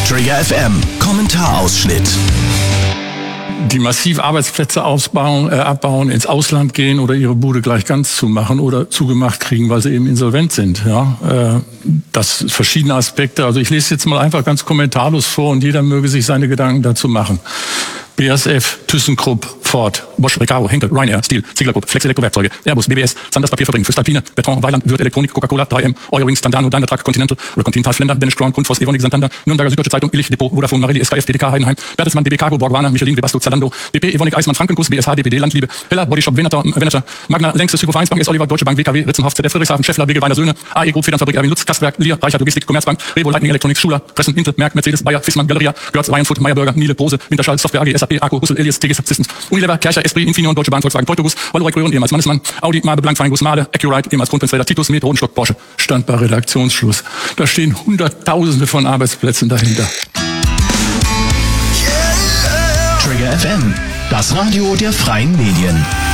Trigger FM Kommentarausschnitt. Die massiv Arbeitsplätze abbauen, ins Ausland gehen oder ihre Bude gleich ganz zumachen oder zugemacht kriegen, weil sie eben insolvent sind. Ja, das verschiedene Aspekte. Also ich lese jetzt mal einfach ganz kommentarlos vor und jeder möge sich seine Gedanken dazu machen. BASF, ThyssenKrupp, Ford, Bosch, Recaro, Henkel, Ryanair, Steel, Ziegler-Group, Flex Elektrowerkzeuge, Airbus, BBS, Sanders Papierfabrik, Fürstalpine, Beton, Weiland, Würth Elektronik, Coca-Cola, 3M, Eurowings, Tandano, Daimler Truck, Continental oder Continental Flender, Danish Crown, Grundfos, Evonik, Santander, Nürnberger Süddeutsche Zeitung, Illich, Depot, Vodafone, Marelli, SKF, DDK, Heidenheim, Bertelsmann, DB Cargo, Borgwana, Michelin, Webasto, Zalando, BP, Evonik, Eismann, Frankenguss, BSH, DPD, Landliebe, Heller, Bodyshop, Venator, Magna, Längstes, Hypo-Vereinsbank, S. Oliver, Deutsche Bank, WKW, Ritzenhoff, ZDF, Friedrichshafen, Scheffler, Wegeweiner Söhne, AE Group, Federnfabrik, Erwin Lutz, Kastwerk, Lier, Reichert Logistik, Commerzbank, Revo, Lightning Electronics, Schuler, Pressen, Intel, Merck, Mercedes, Bayer, Fissmann, Galeria, Görz, Rheinfood, Meyerburger, Miele, Brose, Winterschall, Software AG, SAP, Akku, Hussel, Elias, TGS Systems, Unilever, Kercher, Esprit, Infineon, Deutsche Bahn, Volkswagen, Teutoburg, Vallourec, Röhren, ehemals Mannesmann, Audi, Mabe, Blank, Feinguss, Mahle, Accurite, ehemals Kronprinzfelder, Titus, Med, Rodenstock, Porsche. Stand bei Redaktionsschluss. Da stehen Hunderttausende von Arbeitsplätzen dahinter. Trigger FM, das Radio der freien Medien.